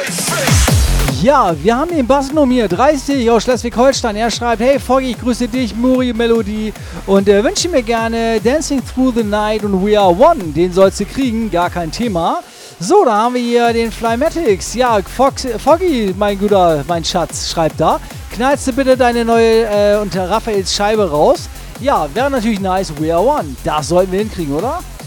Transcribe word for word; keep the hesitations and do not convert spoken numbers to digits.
Ja, wir haben den Basnom hier, dreißig aus Schleswig-Holstein. Er schreibt, hey Foggy, ich grüße dich, Muri Melodie und äh, wünsche mir gerne Dancing Through the Night und We Are One. Den sollst du kriegen, gar kein Thema. So, da haben wir hier den Flymatics. Ja, Fox, Foggy, mein Guter, mein Schatz, schreibt da. Knallst du bitte deine neue äh, unter Raphaels Scheibe raus? Ja, wäre natürlich nice, We Are One. Das sollten wir hinkriegen, oder?